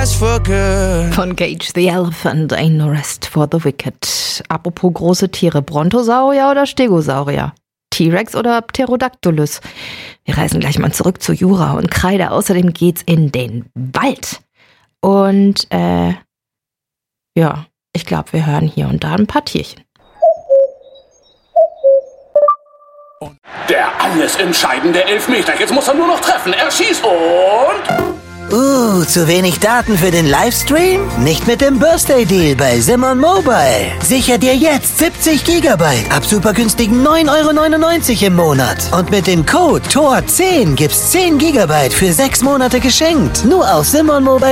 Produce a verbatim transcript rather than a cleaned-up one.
Von Cage the Elephant, Ain't No Rest for the Wicked. Apropos große Tiere, Brontosaurier oder Stegosaurier? T-Rex oder Pterodactylus? Wir reisen gleich mal zurück zu Jura und Kreide. Außerdem geht's in den Wald. Und, äh, ja, ich glaube, wir hören hier und da ein paar Tierchen. Der alles entscheidende Elfmeter. Jetzt muss er nur noch treffen. Er schießt und... Uh, zu wenig Daten für den Livestream? Nicht mit dem Birthday Deal bei Simon Mobile. Sicher dir jetzt siebzig Gigabyte ab super günstigen neun Euro neunundneunzig im Monat. Und mit dem Code T O R zehn gibt's zehn Gigabyte für sechs Monate geschenkt. Nur auf Simon Mobile.